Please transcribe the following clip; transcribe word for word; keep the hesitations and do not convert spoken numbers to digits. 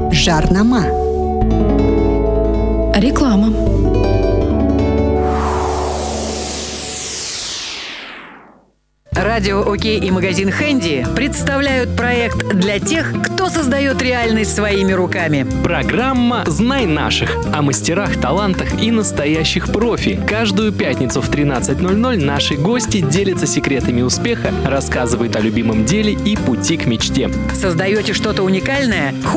Жарнама. Реклама. Радио ОК и магазин Handy представляют проект для тех, кто создает реальность своими руками. Программа «Знай наших» о мастерах, талантах и настоящих профи. Каждую пятницу в тринадцать ноль ноль наши гости делятся секретами успеха, рассказывают о любимом деле и пути к мечте. Создаете что-то уникальное?